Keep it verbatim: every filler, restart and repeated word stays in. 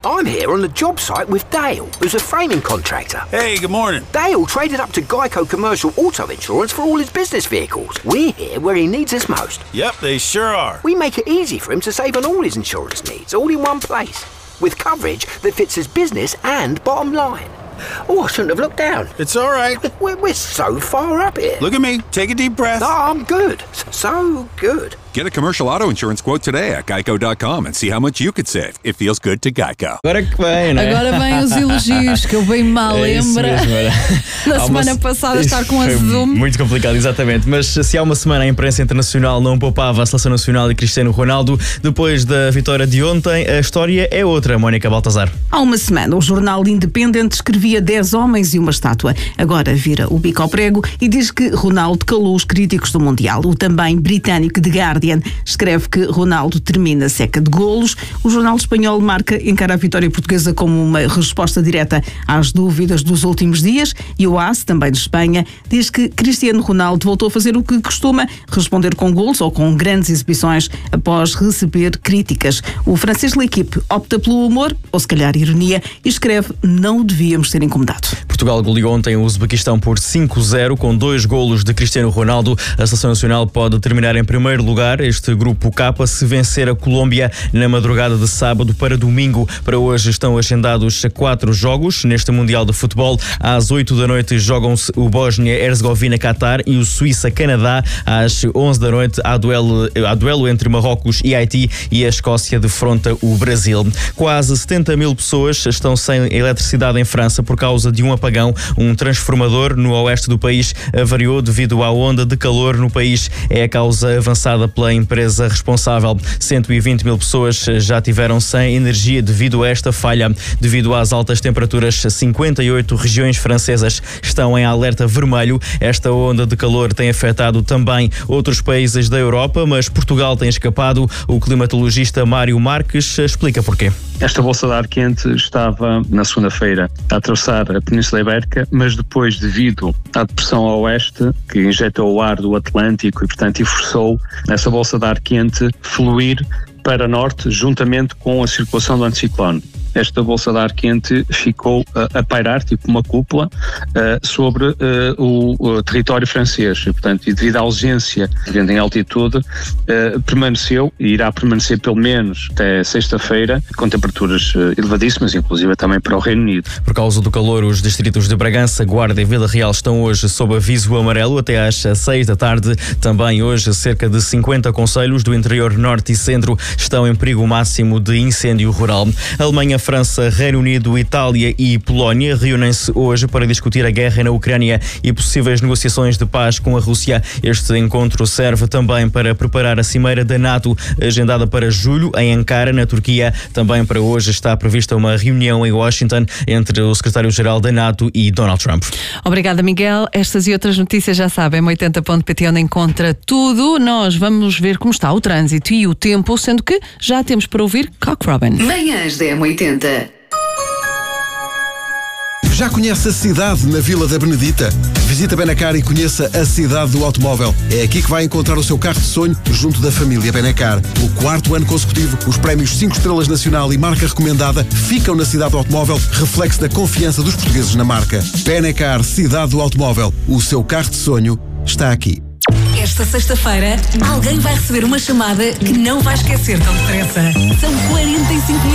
I'm here on the job site with Dale, who's a framing contractor. Hey, good morning. Dale traded up to Geico Commercial Auto Insurance for all his business vehicles. We're here where he needs us most. Yep, they sure are. We make it easy for him to save on all his insurance needs, all in one place, with coverage that fits his business and bottom line. Oh, I shouldn't have looked down. It's all right. We're, we're so far up here. Look at me. Take a deep breath. Oh, I'm good. So good. Get a commercial auto insurance quote today at geico dot com and see how much you could save. It feels good to Geico. Agora que vem, não é? Agora vêm os elogios que eu bem mal É isso lembro. mesmo, era. Na Há semana uma- passada estar com Foi azedume. muito complicado, exatamente. Mas se há uma semana a imprensa internacional não poupava a seleção nacional e Cristiano Ronaldo, depois da vitória de ontem, a história é outra, Mónica Baltazar. Há uma semana, o jornal Independent escrevia dez homens e uma estátua. Agora vira o bico ao prego e diz que Ronaldo calou os críticos do Mundial. O também britânico The Guardian escreve que Ronaldo termina seca de golos. O jornal espanhol Marca encara a vitória portuguesa como uma resposta direta às dúvidas dos últimos dias. E o A S, também de Espanha, diz que Cristiano Ronaldo voltou a fazer o que costuma, responder com golos ou com grandes exibições após receber críticas. O francês L'Équipe opta pelo humor, ou se calhar ironia, e escreve: não devíamos ter incomodado. Portugal goleou ontem o Uzbequistão por cinco a zero, com dois golos de Cristiano Ronaldo. A seleção nacional pode terminar em primeiro lugar este grupo K se vencer a Colômbia na madrugada de sábado para domingo. Para hoje estão agendados quatro jogos neste Mundial de Futebol. Às oito da noite jogam-se o Bósnia-Herzegovina-Catar e o Suíça-Canadá. Às onze da noite há duelo, há duelo entre Marrocos e Haiti, e a Escócia defronta o Brasil. Quase setenta mil pessoas estão sem eletricidade em França por causa de um apagão. Um transformador no oeste do país avariou devido à onda de calor no país. É a causa avançada pela empresa responsável. cento e vinte mil pessoas já tiveram sem energia devido a esta falha. Devido às altas temperaturas, cinquenta e oito regiões francesas estão em alerta vermelho. Esta onda de calor tem afetado também outros países da Europa, mas Portugal tem escapado. O climatologista Mário Marques explica porquê. Esta bolsa de ar quente estava na segunda-feira a atravessar a Península Ibérica, mas depois, devido à depressão a oeste, que injetou o ar do Atlântico e, portanto, e forçou essa bolsa de ar quente fluir para norte, juntamente com a circulação do anticiclone. Esta bolsa de ar quente ficou uh, a pairar, tipo uma cúpula, uh, sobre uh, o, o território francês. E, portanto, e devido à ausência de vento em altitude, uh, permaneceu e irá permanecer pelo menos até sexta-feira, com temperaturas uh, elevadíssimas, inclusive também para o Reino Unido. Por causa do calor, os distritos de Bragança, Guarda e Vila Real estão hoje sob aviso amarelo até às seis da tarde. Também hoje, cerca de cinquenta concelhos do interior norte e centro estão em perigo máximo de incêndio rural. A Alemanha, França, Reino Unido, Itália e Polónia reúnem-se hoje para discutir a guerra na Ucrânia e possíveis negociações de paz com a Rússia. Este encontro serve também para preparar a cimeira da NATO, agendada para julho em Ankara, na Turquia. Também para hoje está prevista uma reunião em Washington entre o secretário-geral da NATO e Donald Trump. Obrigada, Miguel. Estas e outras notícias já sabem, m oitenta ponto pt, onde encontra tudo. Nós vamos ver como está o trânsito e o tempo, sendo que já temos para ouvir Cock Robin. Manhãs da M oitenta. Já conhece a cidade na Vila da Benedita? Visita Benacar e conheça a cidade do automóvel. É aqui que vai encontrar o seu carro de sonho junto da família Benacar. Pelo quarto ano consecutivo, os prémios cinco estrelas nacional e marca recomendada ficam na cidade do automóvel, reflexo da confiança dos portugueses na marca. Benacar, cidade do automóvel. O seu carro de sonho está aqui. Esta sexta-feira, alguém vai receber uma chamada que não vai esquecer tão depressa. São quarenta e cinco